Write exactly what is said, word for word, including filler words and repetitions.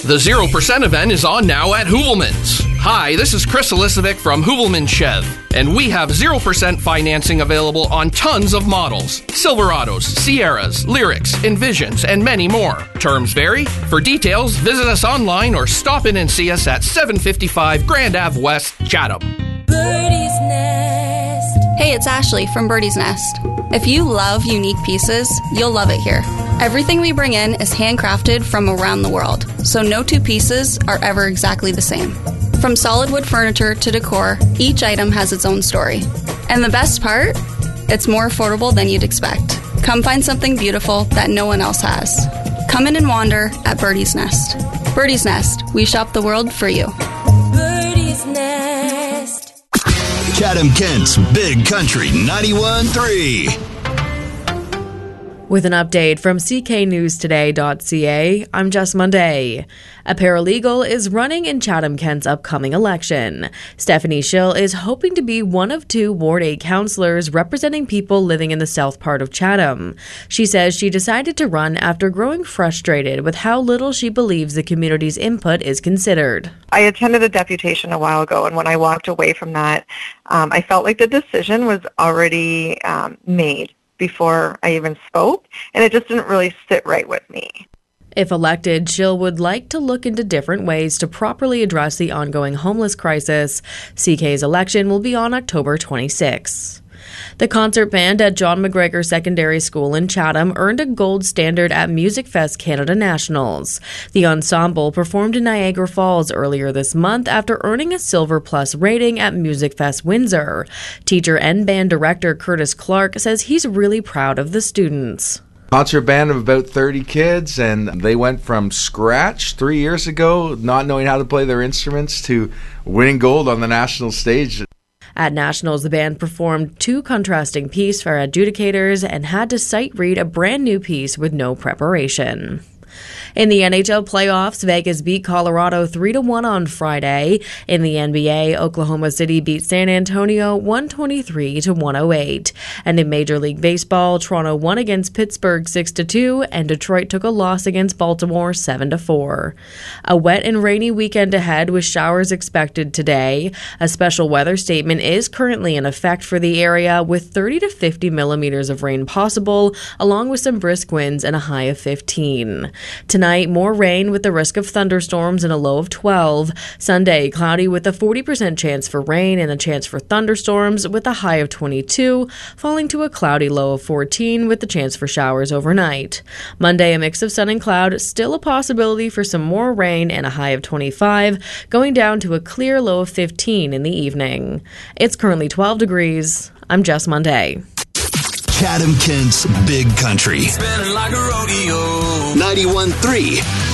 The zero percent event is on now at Hoovelmans. Hi, this is Chris Elisovic from Hoovelman Chev, and we have zero percent financing available on tons of models. Silverados, Sierras, Lyrics, Envisions, and many more. Terms vary. For details, visit us online or stop in and see us at seven fifty-five Grand Ave West, Chatham. Birdie's Nest. Hey, it's Ashley from Birdie's Nest. If you love unique pieces, you'll love it here. Everything we bring in is handcrafted from around the world, so no two pieces are ever exactly the same. From solid wood furniture to decor, each item has its own story. And the best part? It's more affordable than you'd expect. Come find something beautiful that no one else has. Come in and wander at Birdie's Nest. Birdie's Nest, we shop the world for you. Birdie's Nest. Chatham-Kent's Big Country ninety-one point three. With an update from C K News Today dot C A, I'm Jess Monday. A paralegal is running in Chatham-Kent's upcoming election. Stephanie Schill is hoping to be one of two Ward eight councillors representing people living in the south part of Chatham. She says she decided to run after growing frustrated with how little she believes the community's input is considered. I attended a deputation a while ago, and when I walked away from that, um, I felt like the decision was already um, made before I even spoke, and it just didn't really sit right with me. If elected, Schill would like to look into different ways to properly address the ongoing homeless crisis. C K's election will be on October twenty-sixth. The concert band at John McGregor Secondary School in Chatham earned a gold standard at Music Fest Canada Nationals. The ensemble performed in Niagara Falls earlier this month after earning a Silver Plus rating at Music Fest Windsor. Teacher and band director Curtis Clark says he's really proud of the students. Concert band of about thirty kids, and they went from scratch three years ago, not knowing how to play their instruments, to winning gold on the national stage. At Nationals, the band performed two contrasting pieces for adjudicators and had to sight read a brand new piece with no preparation. In the N H L playoffs, Vegas beat Colorado three to one on Friday. In the N B A, Oklahoma City beat San Antonio one twenty-three to one oh eight. And in Major League Baseball, Toronto won against Pittsburgh six to two, and Detroit took a loss against Baltimore seven to four. A wet and rainy weekend ahead with showers expected today. A special weather statement is currently in effect for the area with thirty to fifty millimeters of rain possible, along with some brisk winds and a high of fifteen. Tonight, more rain with the risk of thunderstorms and a low of twelve. Sunday, cloudy with a forty percent chance for rain and a chance for thunderstorms with a high of twenty-two, falling to a cloudy low of fourteen with the chance for showers overnight. Monday, a mix of sun and cloud, still a possibility for some more rain and a high of twenty-five, going down to a clear low of fifteen in the evening. It's currently twelve degrees. I'm Jess Monday. Chatham-Kent's Big Country. Spinning like a rodeo. ninety-one point three